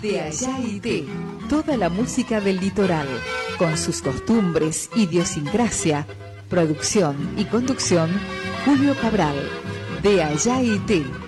De Allá y Té, toda la música del litoral, con sus costumbres, idiosincrasia, producción y conducción, Julio Cabral. De Allá y Té.